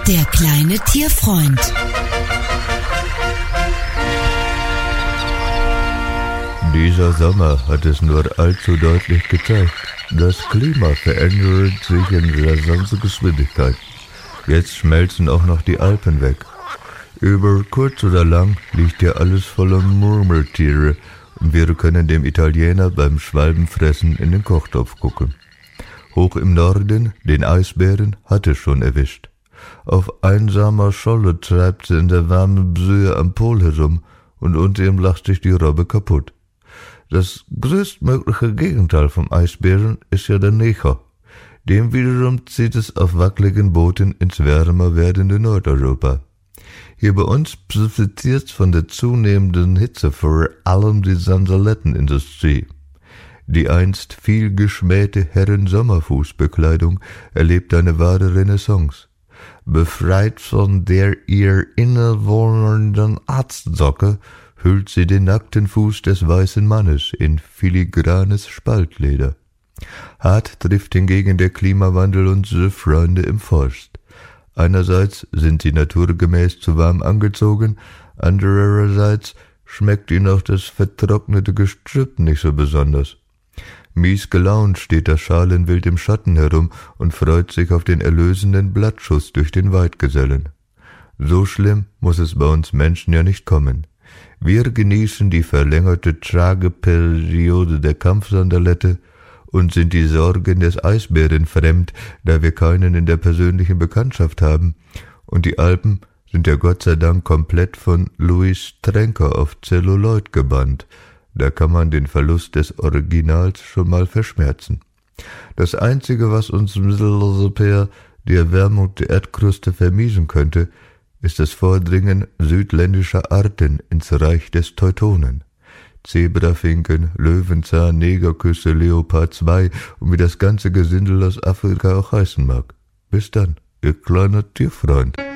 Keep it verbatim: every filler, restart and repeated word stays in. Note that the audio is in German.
Der kleine Tierfreund. Dieser Sommer hat es nur allzu deutlich gezeigt. Das Klima verändert sich in rasante Geschwindigkeit. Jetzt schmelzen auch noch die Alpen weg. Über kurz oder lang liegt hier alles voller Murmeltiere und wir können dem Italiener beim Schwalbenfressen in den Kochtopf gucken. Hoch im Norden, den Eisbären, hat es schon erwischt. Auf einsamer Scholle treibt sie in der warmen Bsöe am Pol herum und unter ihm lacht sich die Robbe kaputt. Das größtmögliche Gegenteil vom Eisbären ist ja der Neger. Dem wiederum zieht es auf wackeligen Booten ins wärmer werdende Nordeuropa. Hier bei uns profitiert von der zunehmenden Hitze vor allem die Sansalettenindustrie. Die einst viel geschmähte Herren-Sommerfußbekleidung erlebt eine wahre Renaissance. Befreit von der ihr innewohnenden Arztsocke hüllt sie den nackten Fuß des weißen Mannes in filigranes Spaltleder. Hart trifft hingegen der Klimawandel unsere Freunde im Forst. Einerseits sind sie naturgemäß zu warm angezogen, andererseits schmeckt ihnen auch das vertrocknete Gestrüpp nicht so besonders. Mies gelaunt steht das Schalenwild im Schatten herum und freut sich auf den erlösenden Blattschuss durch den Weidgesellen. So schlimm muss es bei uns Menschen ja nicht kommen. Wir genießen die verlängerte Trageperiode der Kampfsandalette und sind die Sorgen des Eisbären fremd, da wir keinen in der persönlichen Bekanntschaft haben, und die Alpen sind ja Gott sei Dank komplett von Louis Trenker auf Zelluloid gebannt. Da kann man den Verlust des Originals schon mal verschmerzen. Das Einzige, was uns Mitteleuropäer die Erwärmung der Erdkruste vermiesen könnte, ist das Vordringen südländischer Arten ins Reich des Teutonen. Zebrafinken, Löwenzahn, Negerküsse, Leopard zwei und wie das ganze Gesindel aus Afrika auch heißen mag. Bis dann, ihr kleiner Tierfreund.